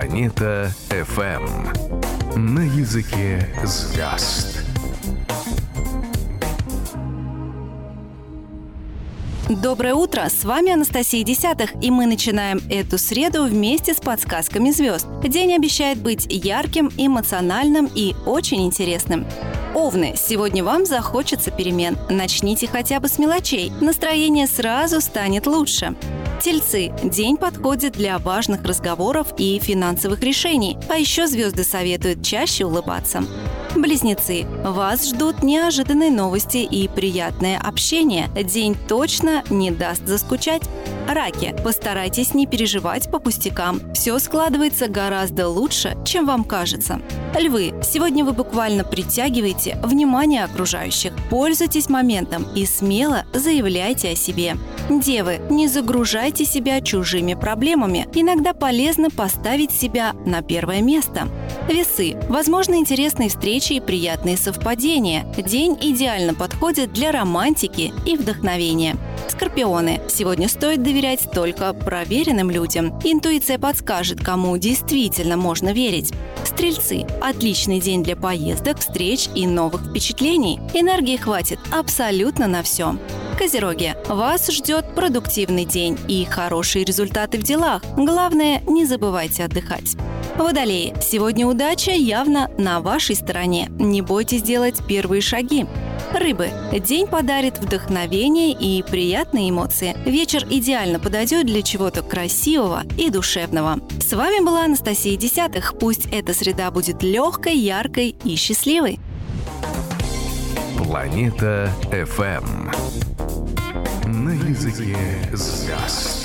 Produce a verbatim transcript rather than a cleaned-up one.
Планета эф эм. На языке звезд. Доброе утро, с вами Анастасия Десятых, и мы начинаем эту среду вместе с подсказками звезд. День обещает быть ярким, эмоциональным и очень интересным. Овны, сегодня вам захочется перемен. Начните хотя бы с мелочей, настроение сразу станет лучше. Тельцы, день подходит для важных разговоров и финансовых решений, а еще звезды советуют чаще улыбаться. Близнецы, вас ждут неожиданные новости и приятное общение. День точно не даст заскучать. Раки, постарайтесь не переживать по пустякам. Все складывается гораздо лучше, чем вам кажется. Львы, сегодня вы буквально притягиваете внимание окружающих. Пользуйтесь моментом и смело заявляйте о себе. Девы, не загружайте себя чужими проблемами. Иногда полезно поставить себя на первое место. Весы, возможно, интересные встречи и приятные совпадения. День идеально подходит для романтики и вдохновения. Скорпионы, сегодня стоит доверять только проверенным людям. Интуиция подскажет, кому действительно можно верить. Стрельцы, отличный день для поездок, встреч и новых впечатлений. Энергии хватит абсолютно на все. Козероги, вас ждет продуктивный день и хорошие результаты в делах. Главное, не забывайте отдыхать. Водолеи, сегодня удача явно на вашей стороне. Не бойтесь делать первые шаги. Рыбы, день подарит вдохновение и приятные эмоции. Вечер идеально подойдет для чего-то красивого и душевного. С вами была Анастасия Десятых. Пусть эта среда будет легкой, яркой и счастливой. Планета эф эм. На языке звезд.